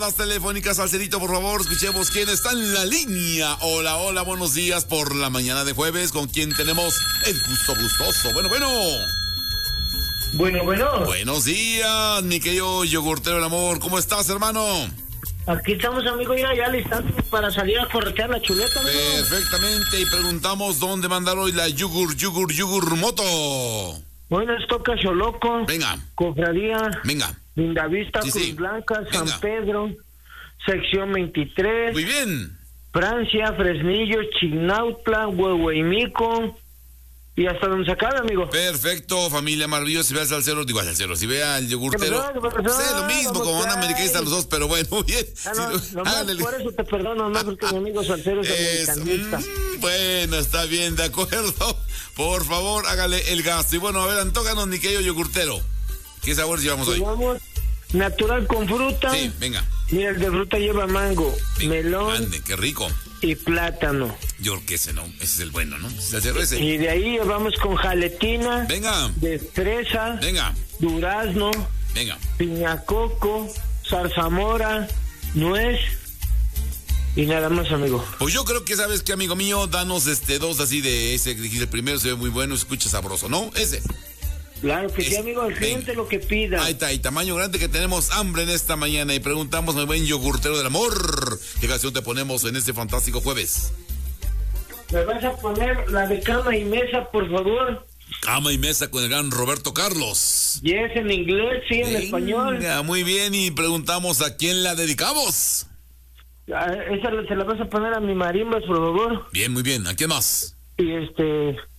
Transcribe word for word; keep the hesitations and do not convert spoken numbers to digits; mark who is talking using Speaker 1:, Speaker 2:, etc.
Speaker 1: Las telefónicas, Salcerito, por favor, escuchemos quién está en la línea. Hola, hola, buenos días por la mañana de jueves, con quien tenemos el gusto gustoso. Bueno, bueno.
Speaker 2: Bueno, bueno.
Speaker 1: Buenos días, mi querido yogurtero del amor. ¿Cómo estás, hermano?
Speaker 2: Aquí estamos, amigo, ya, ya listándonos para salir a corretear la chuleta, amigo.
Speaker 1: Perfectamente, y preguntamos dónde mandar hoy la yugur, yugur, yugur moto.
Speaker 2: Hoy nos toca Xoloco.
Speaker 1: Venga.
Speaker 2: Cofradía.
Speaker 1: Venga.
Speaker 2: Lindavista,
Speaker 1: Sí,
Speaker 2: Cruz
Speaker 1: sí.
Speaker 2: Blanca, San
Speaker 1: Venga.
Speaker 2: Pedro, sección veintitrés.
Speaker 1: Muy bien.
Speaker 2: Francia, Fresnillo, Chignautla, Huehueimico y hasta donde se acabe, amigo.
Speaker 1: Perfecto, familia maravillosa. Si ve al salsero, digo al salsero, si ve al yogurtero.
Speaker 2: ¿Qué pasó? ¿Qué pasó?
Speaker 1: Sé lo mismo,
Speaker 2: ¿Cómo
Speaker 1: como una
Speaker 2: estás?
Speaker 1: americanista los dos, pero bueno, muy bien.
Speaker 2: Ah, no,
Speaker 1: Sí,
Speaker 2: nomás
Speaker 1: hágale.
Speaker 2: por eso te perdono, no porque mi amigo Salcero es
Speaker 1: Es-
Speaker 2: americanista.
Speaker 1: mm, bueno, está bien, de acuerdo. Por favor, hágale el gasto. Y bueno, a ver, antójanos, mi querido yogurtero. ¿Qué sabor llevamos hoy?
Speaker 2: Llevamos natural con fruta.
Speaker 1: Sí, venga.
Speaker 2: Mira, el de fruta lleva mango,
Speaker 1: venga,
Speaker 2: melón
Speaker 1: ande, qué rico.
Speaker 2: y plátano.
Speaker 1: Yo creo que ese no, ese es el bueno, ¿no? Ese es el ese.
Speaker 2: Y de ahí vamos con jaletina,
Speaker 1: Venga,
Speaker 2: de fresa,
Speaker 1: venga,
Speaker 2: durazno,
Speaker 1: venga.
Speaker 2: piñacoco, zarzamora, nuez y nada más, amigo.
Speaker 1: Pues yo creo que, ¿sabes qué, amigo mío? Danos este dos así de ese que dijiste. El primero se ve muy bueno, escucha sabroso, ¿no? Ese.
Speaker 2: Claro que sí,
Speaker 1: Es-
Speaker 2: amigo, el cliente
Speaker 1: venga.
Speaker 2: lo que pida.
Speaker 1: Ahí está, y tamaño grande que tenemos hambre en esta mañana. Y preguntamos, mi buen yogurtero del amor, ¿qué canción te ponemos en este fantástico jueves?
Speaker 2: ¿Me vas a poner la de cama y mesa, por favor?
Speaker 1: Cama y mesa con el gran Roberto Carlos.
Speaker 2: Yes, en inglés, sí, en español.
Speaker 1: Venga, muy bien, y preguntamos a quién la dedicamos.
Speaker 2: Ah, esa la- se la vas a poner a mi marimbas, por favor.
Speaker 1: Bien, muy bien, ¿a quién más?
Speaker 2: Y este,